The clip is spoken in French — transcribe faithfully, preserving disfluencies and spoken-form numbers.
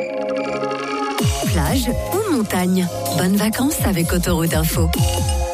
Plage ou montagne, bonnes vacances avec Autoroute Info.